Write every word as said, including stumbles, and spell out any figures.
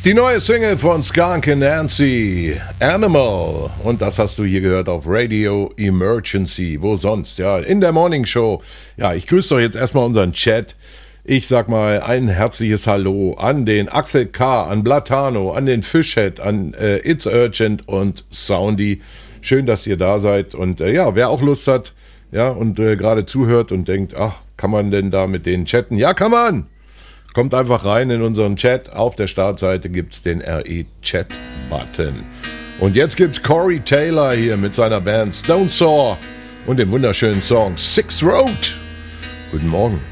Die neue Single von Skunk and Nancy, Animal. Und das hast du hier gehört auf Radio Emergency. Wo sonst? Ja, in der Morning Show. Ja, ich grüße doch jetzt erstmal unseren Chat. Ich sag mal ein herzliches Hallo an den Axel K., an Blatano, an den Fishhead, an äh, It's Urgent und Soundy. Schön, dass ihr da seid. Und äh, ja, wer auch Lust hat, ja, und äh, gerade zuhört und denkt, ach, kann man denn da mit denen chatten? Ja, kann man! Kommt einfach rein in unseren Chat. Auf der Startseite gibt's den R E-Chat-Button. Und jetzt gibt's Corey Taylor hier mit seiner Band Stone Sour und dem wunderschönen Song Six Road. Guten Morgen.